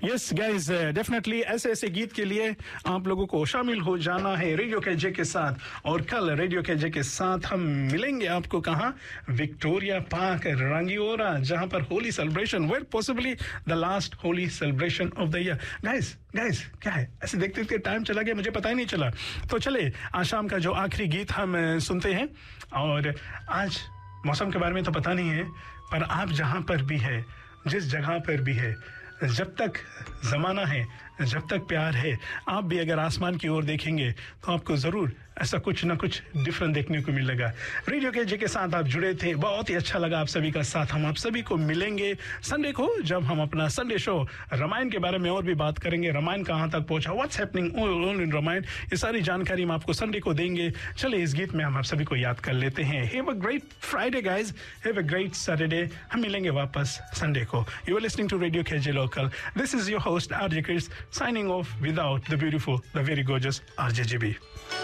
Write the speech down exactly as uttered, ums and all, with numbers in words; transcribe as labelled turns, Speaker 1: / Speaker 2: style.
Speaker 1: Yes guys, definitely ऐसे ऐसे गीत के लिए आप लोगों को शामिल हो जाना है रेडियो केजे के साथ। और कल रेडियो केजे के साथ हम मिलेंगे आपको कहाँ? विक्टोरिया पार्क, रंगियोरा, जहां पर Holi celebration, where possibly the last Holi celebration of the year. Guys guys क्या है, ऐसे देखते देखते टाइम चला गया, मुझे पता ही नहीं चला। तो चले आज शाम का जो आखिरी गीत हम सुनते हैं। और आज मौसम के बारे में तो पता नहीं है, पर आप जहां पर भी है, जिस जगह पर भी है, जब तक जमाना है, जब तक प्यार है, आप भी अगर आसमान की ओर देखेंगे तो आपको जरूर ऐसा कुछ ना कुछ डिफरेंट देखने को मिलेगा। रेडियो केजे के साथ आप जुड़े थे, बहुत ही अच्छा लगा आप सभी का साथ। हम आप सभी को मिलेंगे संडे को, जब हम अपना संडे शो रामायण के बारे में और भी बात करेंगे। रामायण कहाँ तक पहुंचा, what's happening all in Ramayan, ये सारी जानकारी हम आपको संडे को देंगे। चले इस गीत में हम आप सभी को याद कर लेते हैं। Have a great Friday guys, have a great Saturday. हम मिलेंगे वापस संडे को। You are listening to radio KJ local. This is your host RJ Chris, signing off without the beautiful, the very gorgeous R J G B.